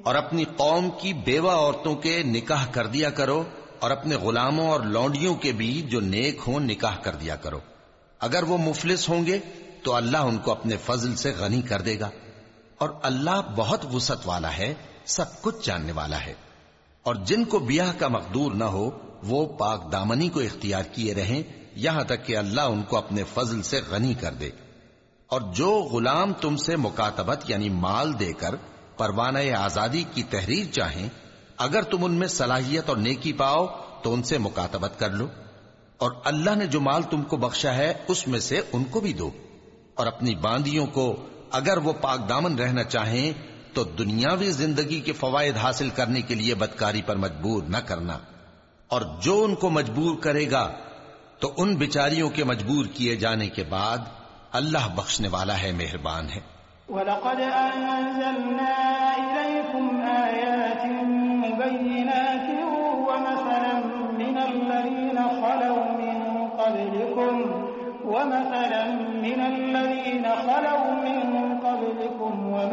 اور اپنی قوم کی بیوہ عورتوں کے نکاح کر دیا کرو، اور اپنے غلاموں اور لونڈیوں کے بھی جو نیک ہوں نکاح کر دیا کرو۔ اگر وہ مفلس ہوں گے تو اللہ ان کو اپنے فضل سے غنی کر دے گا، اور اللہ بہت وسعت والا ہے، سب کچھ جاننے والا ہے۔ اور جن کو بیاہ کا مقدور نہ ہو وہ پاک دامنی کو اختیار کیے رہیں یہاں تک کہ اللہ ان کو اپنے فضل سے غنی کر دے۔ اور جو غلام تم سے مکاتبت یعنی مال دے کر پروانہ آزادی کی تحریر چاہیں، اگر تم ان میں صلاحیت اور نیکی پاؤ تو ان سے مکاتبت کر لو، اور اللہ نے جو مال تم کو بخشا ہے اس میں سے ان کو بھی دو۔ اور اپنی باندیوں کو اگر وہ پاک دامن رہنا چاہیں تو دنیاوی زندگی کے فوائد حاصل کرنے کے لیے بدکاری پر مجبور نہ کرنا، اور جو ان کو مجبور کرے گا تو ان بیچاریوں کے مجبور کیے جانے کے بعد اللہ بخشنے والا ہے، مہربان ہے۔ وَلَقَدْ أَنزَلْنَا إِلَيْكُمْ آيَاتٍ مُبَيِّنَاتٍ وَمَثَلًا مِّنَ الَّذِينَ خَلَوْا مِن قَبْلِكُمْ